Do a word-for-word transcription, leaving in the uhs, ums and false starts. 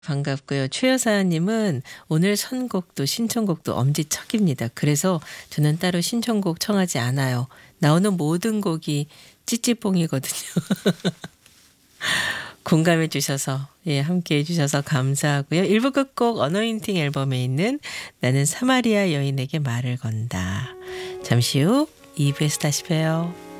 반갑고요. 최여사님은 오늘 선곡도 신청곡도 엄지척입니다. 그래서 저는 따로 신청곡 청하지 않아요. 나오는 모든 곡이 찌찌뽕이거든요. 공감해 주셔서 예, 함께해 주셔서 감사하고요. 일 부 끝곡 어노인팅 앨범에 있는 나는 사마리아 여인에게 말을 건다. 잠시 후 이 부에서 다시 봬요.